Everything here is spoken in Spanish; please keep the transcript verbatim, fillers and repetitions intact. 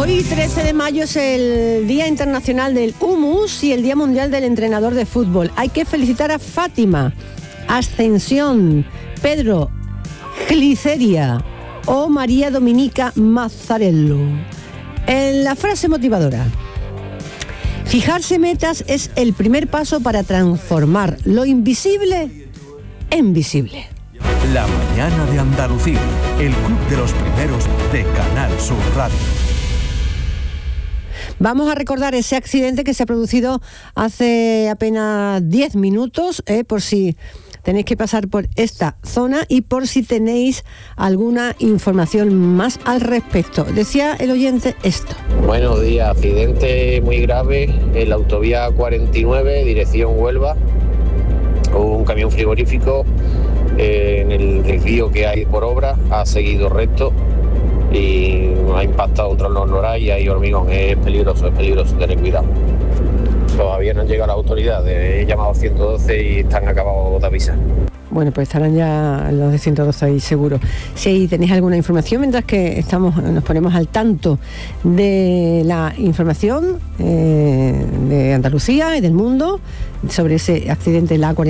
Hoy, trece de mayo, es el Día Internacional del Humus y el Día Mundial del Entrenador de Fútbol. Hay que felicitar a Fátima, Ascensión, Pedro, Gliceria o María Dominica Mazzarello. En la frase motivadora: fijarse metas es el primer paso para transformar lo invisible en visible. La mañana de Andalucía, el club de los primeros de Canal Sur Radio. Vamos a recordar ese accidente que se ha producido hace apenas diez minutos, eh, por si tenéis que pasar por esta zona y por si tenéis alguna información más al respecto. Decía el oyente esto. Buenos días, accidente muy grave en la autovía cuarenta y nueve, dirección Huelva. Un camión frigorífico eh, en el desvío que hay por obra ha seguido recto y ha impactado contra los Noray y hay hormigón. Es peligroso, es peligroso, tener cuidado. Todavía no han llegado las autoridades, he llamado a ciento doce y están acabados de avisar. Bueno, pues estarán ya los de ciento doce ahí seguro. Si tenéis alguna información, mientras que estamos, nos ponemos al tanto de la información eh, de Andalucía y del mundo sobre ese accidente en la A cuarenta y nueve.